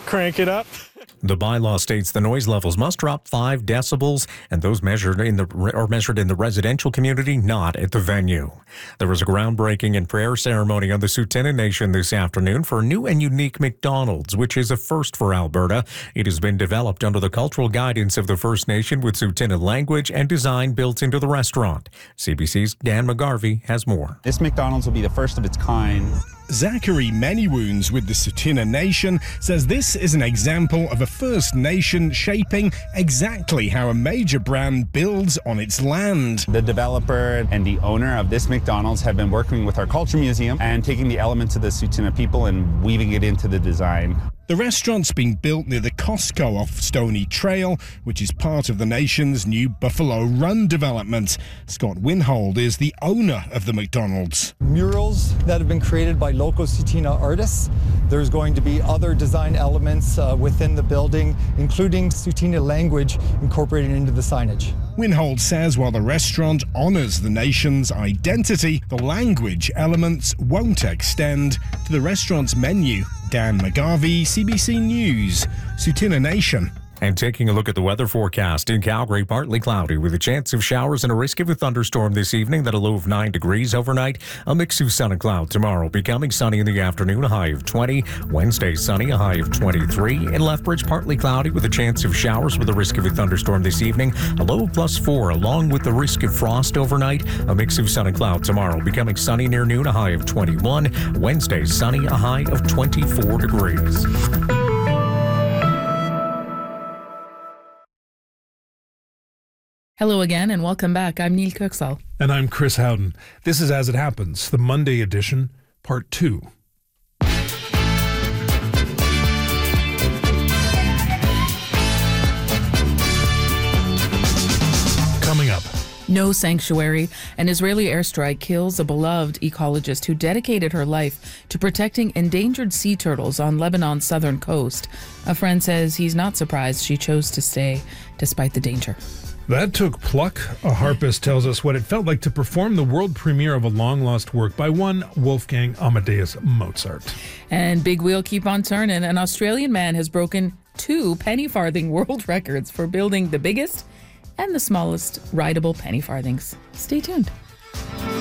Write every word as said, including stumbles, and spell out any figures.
crank it up. The bylaw states the noise levels must drop five decibels, and those measured in the are measured in the residential community, not at the venue. There was a groundbreaking and prayer ceremony on the Tsuut'ina Nation this afternoon for a new and unique McDonald's, which is a first for Alberta. It has been developed under the cultural guidance of the First Nation with Tsuut'ina language and design built into the restaurant. C B C's Dan McGarvey has more. This McDonald's will be the first of its kind. Zachary Manywoons with the Tsuut'ina Nation says this is an example of a First Nation shaping exactly how a major brand builds on its land. The developer and the owner of this McDonald's have been working with our Culture Museum and taking the elements of the Tsuut'ina people and weaving it into the design. The restaurant's being built near the Costco off Stony Trail, which is part of the nation's new Buffalo Run development. Scott Winhold is the owner of the McDonald's. Murals that have been created by local Tsuut'ina artists. There's going to be other design elements uh, within the building, including Tsuut'ina language incorporated into the signage. Winhold says while the restaurant honors the nation's identity, the language elements won't extend to the restaurant's menu. Dan McGarvey, C B C News, Tsuut'ina Nation. And taking a look at the weather forecast in Calgary, partly cloudy with a chance of showers and a risk of a thunderstorm this evening. That a low of nine degrees overnight. A mix of sun and cloud tomorrow, becoming sunny in the afternoon, a high of twenty. Wednesday sunny, a high of twenty-three. In Lethbridge, partly cloudy with a chance of showers with a risk of a thunderstorm this evening. A low of plus four, along with the risk of frost overnight. A mix of sun and cloud tomorrow, becoming sunny near noon, a high of twenty-one. Wednesday sunny, a high of twenty-four degrees. Hello again and welcome back. I'm Neil Kirksall. And I'm Chris Howden. This is As It Happens, the Monday edition, part two. Coming up. No Sanctuary. An Israeli airstrike kills a beloved ecologist who dedicated her life to protecting endangered sea turtles on Lebanon's southern coast. A friend says he's not surprised she chose to stay despite the danger. That took pluck. A harpist tells us what it felt like to perform the world premiere of a long-lost work by one Wolfgang Amadeus Mozart. And big wheel keep on turning. An Australian man has broken two penny farthing world records for building the biggest and the smallest rideable penny farthings. Stay tuned.